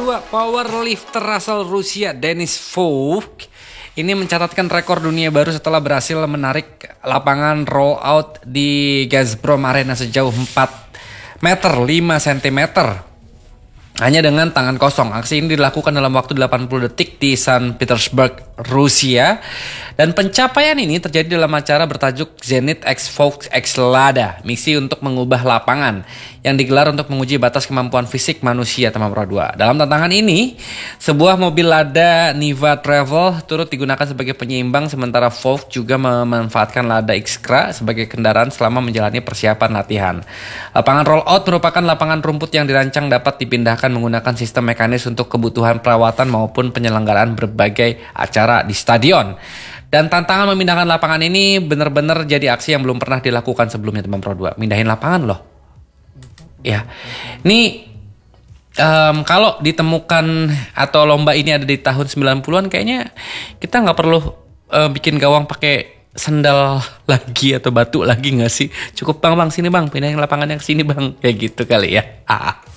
2, powerlifter asal Rusia Denis Fouk ini mencatatkan rekor dunia baru setelah berhasil menarik lapangan roll out di Gazprom Arena sejauh 4 meter 5 cm. Hanya dengan tangan kosong. Aksi ini dilakukan dalam waktu 80 detik di St. Petersburg, Rusia. Dan pencapaian ini terjadi dalam acara bertajuk Zenit X Fouk X Lada, misi untuk mengubah lapangan, yang digelar untuk menguji batas kemampuan fisik manusia Teman Pro 2. Dalam tantangan ini, sebuah mobil Lada Niva Travel turut digunakan sebagai penyeimbang, sementara Fouk juga memanfaatkan Lada Xcra sebagai kendaraan selama menjalani persiapan latihan. Lapangan roll out merupakan lapangan rumput yang dirancang dapat dipindahkan menggunakan sistem mekanis untuk kebutuhan perawatan maupun penyelenggaraan berbagai acara di stadion. Dan tantangan memindahkan lapangan ini benar-benar jadi aksi yang belum pernah dilakukan sebelumnya Teman Pro 2. Mindahin lapangan loh. Ya. Ini kalau ditemukan atau lomba ini ada di tahun 90-an kayaknya kita nggak perlu bikin gawang pakai sendal lagi atau batu lagi nggak sih? Cukup bang sini bang, pindahin lapangannya ke sini bang, kayak gitu kali ya.